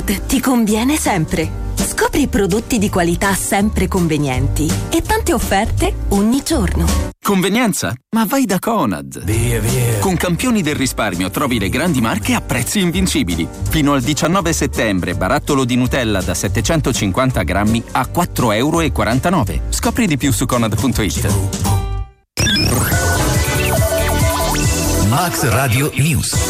Conad ti conviene sempre. Scopri prodotti di qualità sempre convenienti e tante offerte ogni giorno. Convenienza? Ma vai da Conad. Via. Con Campioni del risparmio trovi le grandi marche a prezzi invincibili. Fino al 19 settembre barattolo di Nutella da 750 grammi a €4,49. Scopri di più su Conad.it. Max Radio News.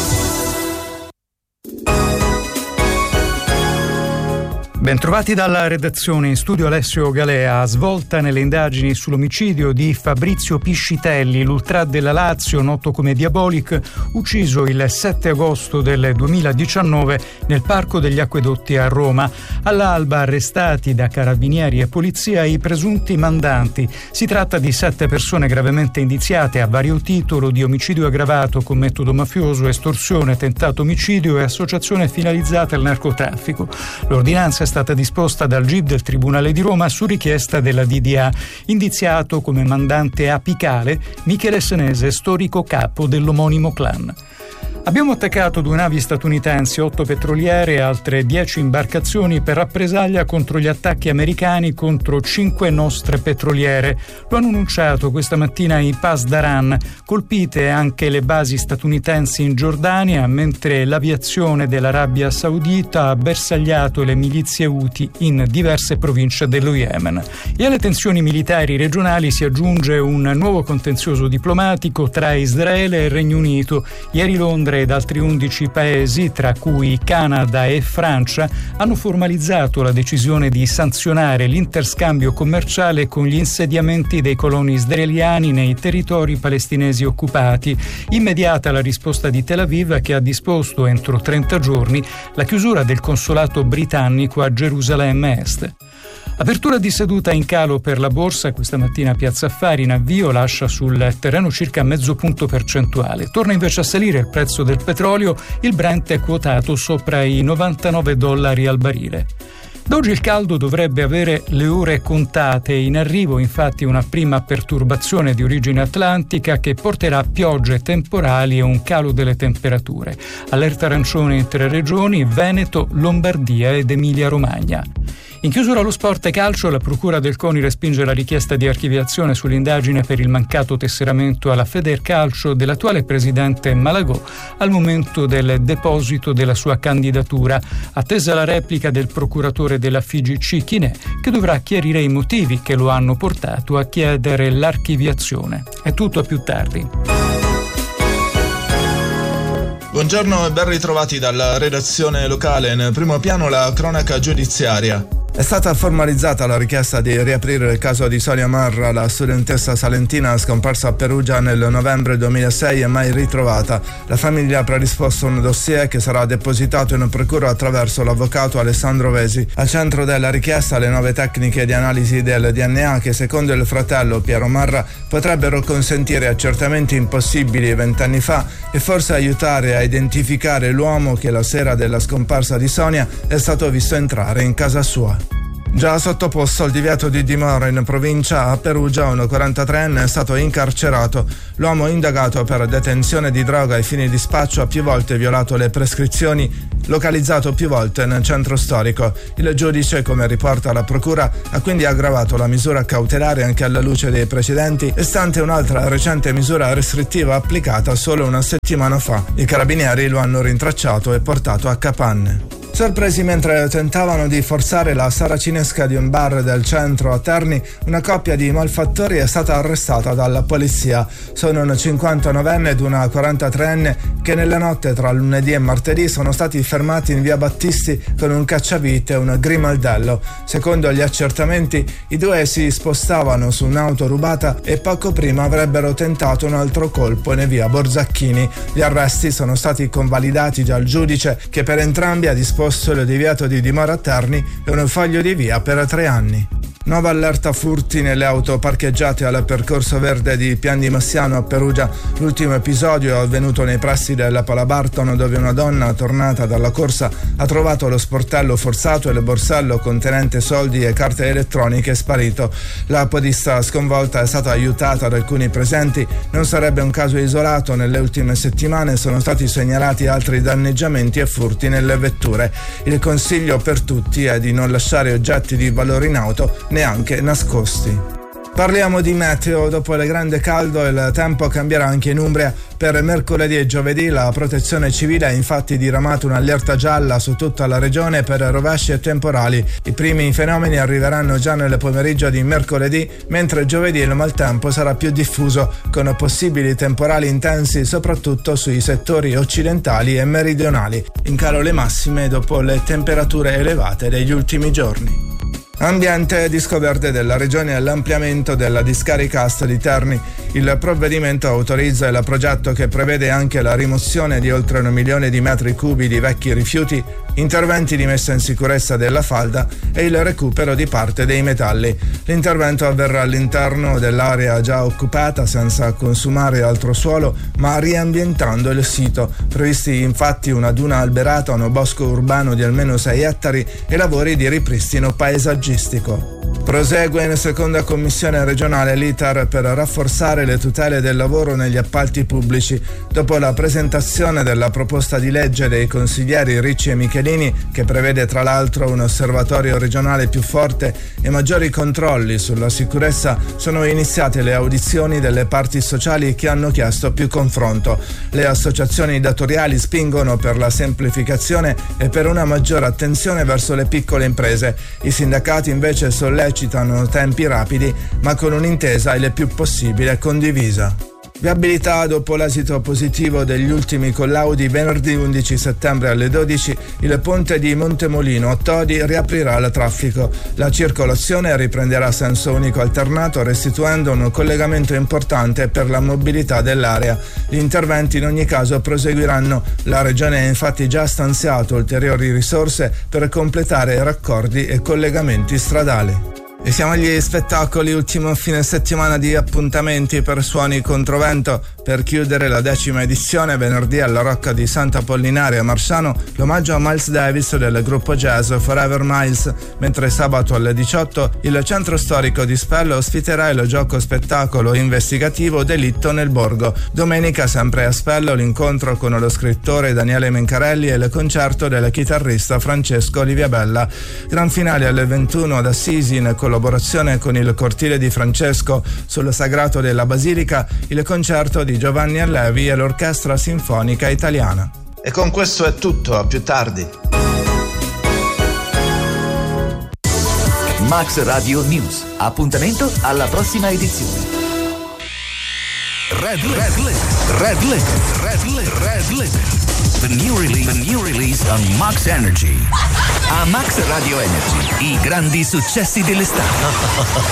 Bentrovati dalla redazione. In studio Alessio Galea. Svolta nelle indagini sull'omicidio di Fabrizio Piscitelli, l'ultra della Lazio, noto come Diabolic, ucciso il 7 agosto del 2019 nel Parco degli Acquedotti a Roma. All'alba arrestati da carabinieri e polizia i presunti mandanti. Si tratta di 7 persone gravemente indiziate a vario titolo di omicidio aggravato con metodo mafioso, estorsione, tentato omicidio e associazione finalizzata al narcotraffico. L'ordinanza è stata disposta dal GIP del Tribunale di Roma su richiesta della DDA. Indiziato come mandante apicale Michele Senese, storico capo dell'omonimo clan. Abbiamo attaccato 2 navi statunitensi, 8 petroliere e altre 10 imbarcazioni per rappresaglia contro gli attacchi americani contro 5 nostre petroliere. Lo hanno annunciato questa mattina i Pasdaran. Colpite anche le basi statunitensi in Giordania, mentre l'aviazione dell'Arabia Saudita ha bersagliato le milizie Houthi in diverse province dello Yemen. E alle tensioni militari regionali si aggiunge un nuovo contenzioso diplomatico tra Israele e il Regno Unito. Ieri Londra ed altri 11 paesi, tra cui Canada e Francia, hanno formalizzato la decisione di sanzionare l'interscambio commerciale con gli insediamenti dei coloni israeliani nei territori palestinesi occupati. Immediata la risposta di Tel Aviv, che ha disposto entro 30 giorni la chiusura del consolato britannico a Gerusalemme Est. Apertura di seduta in calo per la borsa. Questa mattina Piazza Affari in avvio lascia sul terreno circa mezzo punto percentuale. Torna invece a salire il prezzo del petrolio, il Brent è quotato sopra i $99 al barile. Da oggi il caldo dovrebbe avere le ore contate. In arrivo infatti una prima perturbazione di origine atlantica che porterà piogge temporali e un calo delle temperature. Allerta arancione in 3 regioni: Veneto, Lombardia ed Emilia-Romagna. In chiusura allo sport e calcio, la Procura del CONI respinge la richiesta di archiviazione sull'indagine per il mancato tesseramento alla Federcalcio dell'attuale presidente Malagò al momento del deposito della sua candidatura, attesa la replica del procuratore della FIGC Chinè, che dovrà chiarire i motivi che lo hanno portato a chiedere l'archiviazione. È tutto, a più tardi. Buongiorno e ben ritrovati dalla redazione locale. Nel primo piano la cronaca giudiziaria. È stata formalizzata la richiesta di riaprire il caso di Sonia Marra, la studentessa salentina scomparsa a Perugia nel novembre 2006 e mai ritrovata. La famiglia ha predisposto un dossier che sarà depositato in procura attraverso l'avvocato Alessandro Vesi. Al centro della richiesta le nuove tecniche di analisi del DNA che, secondo il fratello Piero Marra, potrebbero consentire accertamenti impossibili 20 anni fa e forse aiutare a identificare l'uomo che la sera della scomparsa di Sonia è stato visto entrare in casa sua. Già sottoposto al divieto di dimora in provincia, a Perugia un 43enne è stato incarcerato. L'uomo indagato per detenzione di droga ai fini di spaccio ha più volte violato le prescrizioni, localizzato più volte nel centro storico. Il giudice, come riporta la procura, ha quindi aggravato la misura cautelare anche alla luce dei precedenti e stante un'altra recente misura restrittiva applicata solo una settimana fa. I carabinieri lo hanno rintracciato e portato a Capanne. Sorpresi mentre tentavano di forzare la saracinesca di un bar del centro a Terni, una coppia di malfattori è stata arrestata dalla polizia. Sono un 59enne ed una 43enne che nella notte tra lunedì e martedì sono stati fermati in via Battisti con un cacciavite e un grimaldello. Secondo gli accertamenti, i due si spostavano su un'auto rubata e poco prima avrebbero tentato un altro colpo in via Borzacchini. Gli arresti sono stati convalidati dal giudice, che per entrambi ha disposto il divieto di dimora a Terni e un foglio di via per 3 anni. Nuova allerta furti nelle auto parcheggiate al percorso verde di Pian di Massiano a Perugia. L'ultimo episodio è avvenuto nei pressi della Palabarton, dove una donna tornata dalla corsa ha trovato lo sportello forzato e il borsello contenente soldi e carte elettroniche sparito. La podista sconvolta è stata aiutata da alcuni presenti. Non sarebbe un caso isolato, nelle ultime settimane sono stati segnalati altri danneggiamenti e furti nelle vetture. Il consiglio per tutti è di non lasciare oggetti di valore in auto neanche nascosti. Parliamo di meteo. Dopo il grande caldo il tempo cambierà anche in Umbria. Per mercoledì e giovedì la Protezione Civile ha infatti diramato un'allerta gialla su tutta la regione per rovesci e temporali. I primi fenomeni arriveranno già nel pomeriggio di mercoledì, mentre giovedì il maltempo sarà più diffuso, con possibili temporali intensi soprattutto sui settori occidentali e meridionali. In calo le massime dopo le temperature elevate degli ultimi giorni. Ambiente, disco verde della regione all'ampliamento della discarica Ast di Terni. Il provvedimento autorizza il progetto che prevede anche la rimozione di oltre 1 milione di metri cubi di vecchi rifiuti, interventi di messa in sicurezza della falda e il recupero di parte dei metalli. L'intervento avverrà all'interno dell'area già occupata senza consumare altro suolo, ma riambientando il sito. Previsti infatti una duna alberata, un bosco urbano di almeno 6 ettari e lavori di ripristino paesaggistico. Prosegue in seconda commissione regionale l'iter per rafforzare le tutele del lavoro negli appalti pubblici. Dopo la presentazione della proposta di legge dei consiglieri Ricci e Michelini, che prevede tra l'altro un osservatorio regionale più forte e maggiori controlli sulla sicurezza, sono iniziate le audizioni delle parti sociali che hanno chiesto più confronto. Le associazioni datoriali spingono per la semplificazione e per una maggiore attenzione verso le piccole imprese. I sindacati invece sollecitano tempi rapidi, ma con un'intesa il più possibile condivisa. Viabilità. Dopo l'esito positivo degli ultimi collaudi, venerdì 11 settembre alle 12 il ponte di Montemolino a Todi riaprirà al traffico. La circolazione riprenderà a senso unico alternato, restituendo un collegamento importante per la mobilità dell'area. Gli interventi in ogni caso proseguiranno. La Regione ha infatti già stanziato ulteriori risorse per completare raccordi e collegamenti stradali. E siamo agli spettacoli, ultimo fine settimana di appuntamenti per Suoni Controvento. Per chiudere la 10ª edizione, venerdì alla Rocca di Sant'Apollinare a Marsano, l'omaggio a Miles Davis del gruppo jazz Forever Miles, mentre sabato alle 18 il centro storico di Spello ospiterà il gioco spettacolo investigativo Delitto nel Borgo. Domenica, sempre a Spello, l'incontro con lo scrittore Daniele Mencarelli e il concerto del chitarrista Francesco Liviabella. Gran finale alle 21 ad Assisi, in collaborazione con il Cortile di Francesco. Sul Sagrato della Basilica, il concerto di Giovanni Allevi e l'Orchestra Sinfonica Italiana. E con questo è tutto, a più tardi. Max Radio News. Appuntamento alla prossima edizione. Red Limit. The new release on Max Energy. A Max Radio Energy, i grandi successi dell'estate.